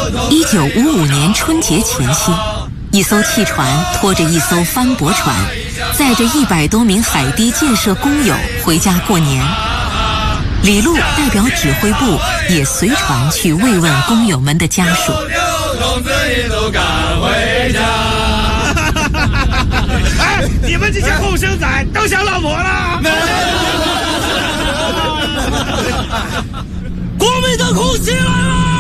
1955年春节前夕，一艘汽船拖着一艘帆驳船，载着100多名海堤建设工友回家过年。李路代表指挥部也随船去慰问工友们的家属。 哎，你们这些后生仔都想老婆了？国民党空袭来了！